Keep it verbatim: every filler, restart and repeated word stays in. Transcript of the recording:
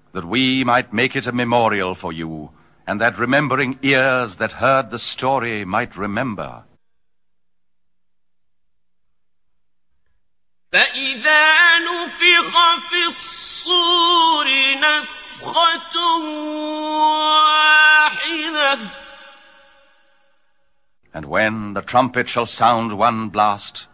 that we might make it a memorial for you, and that remembering ears that heard the story might remember. فإذا نفخ في الصور نفخة واحدة. And when the trumpet shall sound one blast,